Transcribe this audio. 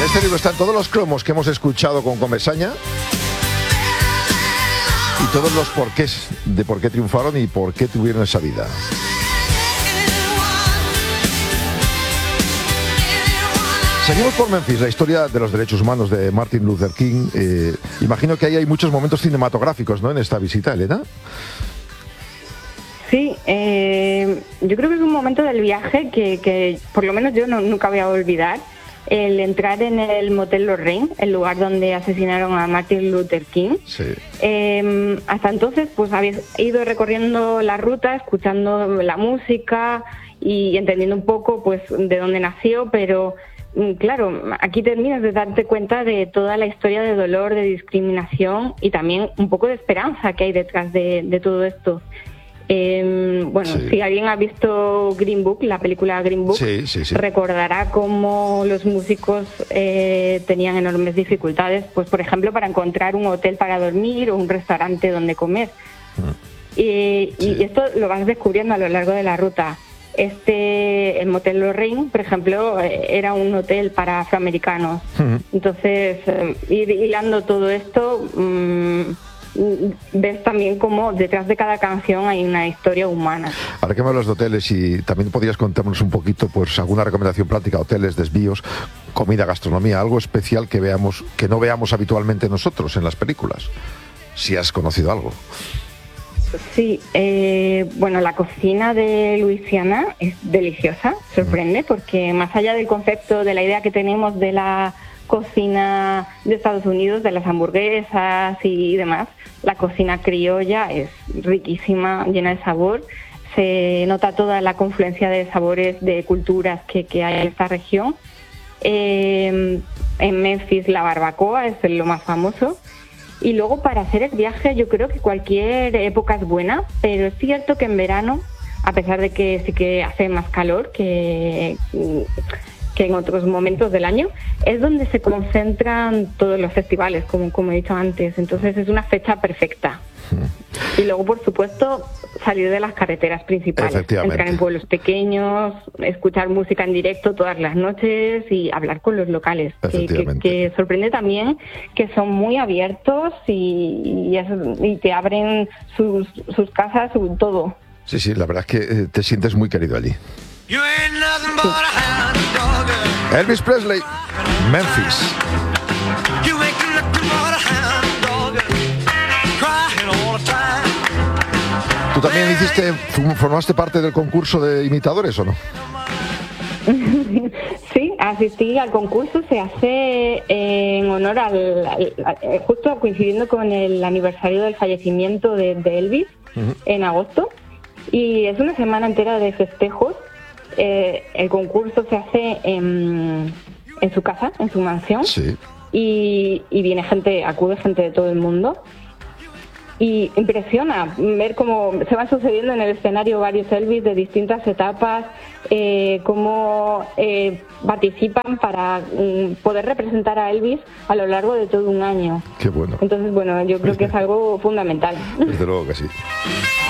En este libro están todos los cromos que hemos escuchado con Comesaña y todos los porqués de por qué triunfaron y por qué tuvieron esa vida. Seguimos por Memphis, la historia de los derechos humanos de Martin Luther King. Imagino que ahí hay muchos momentos cinematográficos, ¿no?, en esta visita, Elena. Sí, yo creo que es un momento del viaje que por lo menos yo nunca voy a olvidar. El entrar en el Motel Lorraine, el lugar donde asesinaron a Martin Luther King. Sí. Hasta entonces, pues habéis ido recorriendo la ruta, escuchando la música y entendiendo un poco, pues, de dónde nació, pero claro, aquí terminas de darte cuenta de toda la historia de dolor, de discriminación y también un poco de esperanza que hay detrás de todo esto. Sí. Si alguien ha visto Green Book, la película Green Book, sí. recordará cómo los músicos tenían enormes dificultades, pues por ejemplo, para encontrar un hotel para dormir o un restaurante donde comer. Y esto lo vas descubriendo a lo largo de la ruta. El Motel Lorraine, por ejemplo, era un hotel para afroamericanos. Entonces, ir hilando todo esto, ves también cómo detrás de cada canción hay una historia humana. Ahora que me hablas de hoteles, y también podrías contarnos un poquito, pues, alguna recomendación práctica: hoteles, desvíos, comida, gastronomía, algo especial que veamos, que no veamos habitualmente nosotros en las películas, si has conocido algo. Sí, bueno, la cocina de Luisiana es deliciosa, sorprende, porque más allá del concepto, de la idea que tenemos de la cocina de Estados Unidos, de las hamburguesas y demás, la cocina criolla es riquísima, llena de sabor. Se nota toda la confluencia de sabores, de culturas que hay en esta región. En Memphis la barbacoa es lo más famoso. Y luego, para hacer el viaje, yo creo que cualquier época es buena, pero es cierto que en verano, a pesar de que sí que hace más calor que en otros momentos del año, es donde se concentran todos los festivales, como he dicho antes. Entonces es una fecha perfecta. Y luego, por supuesto, salir de las carreteras principales, entrar en pueblos pequeños, escuchar música en directo todas las noches y hablar con los locales, que sorprende también que son muy abiertos y te abren sus casas, todo. Sí, la verdad es que te sientes muy querido allí. Sí. Elvis Presley, Memphis. ¿Tú también formaste parte del concurso de imitadores o no? Sí, asistí al concurso. Se hace en honor justo coincidiendo con el aniversario del fallecimiento de Elvis, en agosto, y es una semana entera de festejos. El concurso se hace en su casa, en su mansión, sí. Y viene acude gente de todo el mundo. Y impresiona ver cómo se van sucediendo en el escenario varios Elvis de distintas etapas, cómo participan para poder representar a Elvis a lo largo de todo un año. Qué bueno. Entonces, bueno, yo creo que es algo fundamental. Desde luego que sí.